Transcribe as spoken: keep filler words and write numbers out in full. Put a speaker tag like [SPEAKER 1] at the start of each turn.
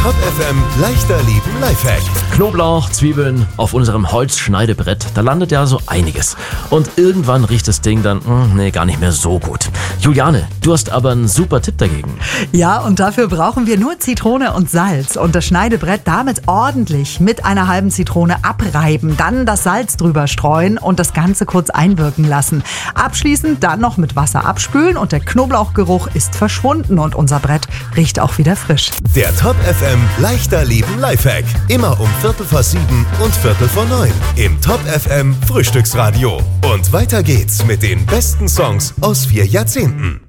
[SPEAKER 1] Top F M leichter Leben Lifehack.
[SPEAKER 2] Knoblauch, Zwiebeln auf unserem Holzschneidebrett, da landet ja so einiges. Und irgendwann riecht das Ding dann, mh, nee, gar nicht mehr so gut. Juliane, du hast aber einen super Tipp dagegen.
[SPEAKER 3] Ja, und dafür brauchen wir nur Zitrone und Salz und das Schneidebrett damit ordentlich mit einer halben Zitrone abreiben, dann das Salz drüber streuen und das Ganze kurz einwirken lassen. Abschließend dann noch mit Wasser abspülen und der Knoblauchgeruch ist verschwunden und unser Brett riecht auch wieder frisch.
[SPEAKER 1] Der Top F M leichter Leben Lifehack. Immer um Viertel vor sieben und Viertel vor neun im Top F M Frühstücksradio. Und weiter geht's mit den besten Songs aus vier Jahrzehnten.